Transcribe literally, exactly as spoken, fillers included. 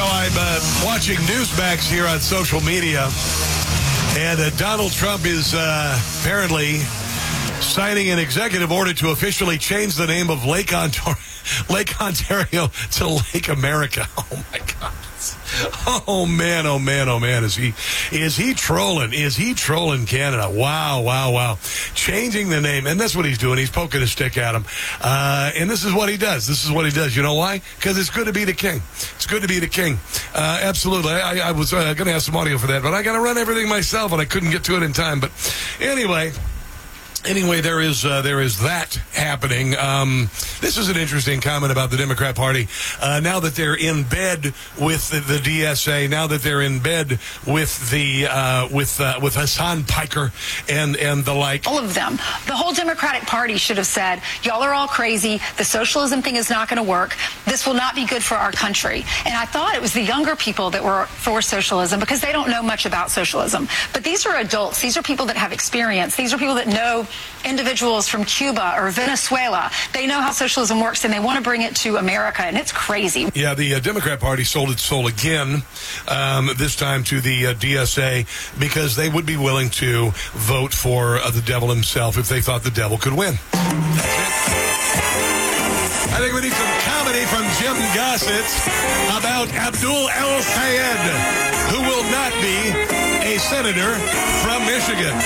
I'm uh, watching Newsmax here on social media, and uh, Donald Trump is uh, apparently signing an executive order to officially change the name of Lake Ontario, Lake Ontario to Lake America. Oh, my God. Oh, man, oh, man, oh, man. Is he is he trolling? Is he trolling Canada? Wow, wow, wow. Changing the name. And that's what he's doing. He's poking a stick at him. Uh, and this is what he does. This is what he does. You know why? Because it's good to be the king. It's good to be the king. Uh, absolutely. I, I was uh, going to have some audio for that, but I got to run everything myself, and I couldn't get to it in time. But anyway... Anyway, there is uh, there is that happening. Um, this is an interesting comment about the Democrat Party. Uh, now that they're in bed with the, the D S A, now that they're in bed with the uh, with uh, with Hassan Piker and and the like. All of them. The whole Democratic Party should have said, "Y'all are all crazy. The socialism thing is not going to work. This will not be good for our country." And I thought it was the younger people that were for socialism because they don't know much about socialism. But these are adults. These are people that have experience. These are people that know individuals from Cuba or Venezuela. They know how socialism works, and they want to bring it to America, and it's crazy. Yeah, the uh, Democrat Party sold its soul again, um, this time to the uh, D S A, because they would be willing to vote for uh, the devil himself if they thought the devil could win. That's it. I think we need some comedy from Jim Gossett about Abdul El-Sayed, who will not be a senator from Michigan.